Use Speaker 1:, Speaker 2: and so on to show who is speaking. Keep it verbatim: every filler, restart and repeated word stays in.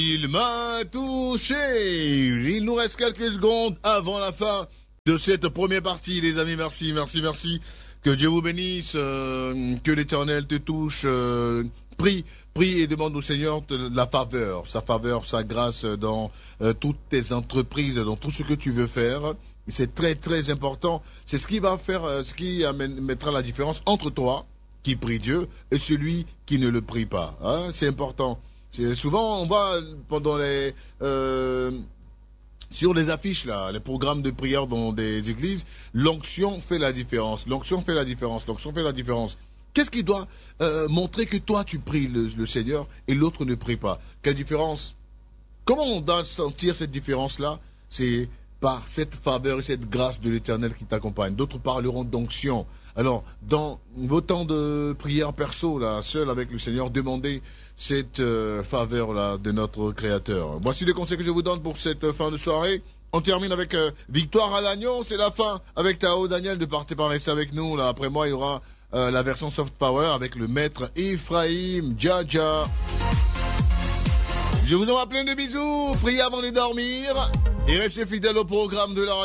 Speaker 1: Il m'a touché. Il nous reste quelques secondes avant la fin de cette première partie, les amis. Merci, merci, merci. Que Dieu vous bénisse, euh, que l'Éternel te touche. Euh, prie, prie et demande au Seigneur de la faveur, sa faveur, sa grâce dans euh, toutes tes entreprises, dans tout ce que tu veux faire. C'est très, très important. C'est ce qui va faire, euh, ce qui amène, mettra la différence entre toi, qui prie Dieu, et celui qui ne le prie pas. Hein, c'est important. C'est, souvent, on va pendant les... Euh, sur les affiches, là, les programmes de prière dans des églises, l'onction fait la différence. L'onction fait la différence. L'onction fait la différence. Qu'est-ce qui doit euh, montrer que toi, tu pries le, le Seigneur et l'autre ne prie pas? Quelle différence? Comment on doit sentir cette différence-là? C'est par cette faveur et cette grâce de l'Éternel qui t'accompagne. D'autres parleront d'onction. Alors, dans vos temps de prière perso, là, seul avec le Seigneur, demandez cette euh, faveur-là de notre Créateur. Voici les conseils que je vous donne pour cette fin de soirée. On termine avec euh, victoire à l'agneau, c'est la fin. Avec Tao Daniel, ne partez pas rester avec nous. Là, après moi, il y aura euh, la version soft power avec le maître Ephraim Djadja. Je vous envoie plein de bisous. Priez avant de dormir et restez fidèles au programme de la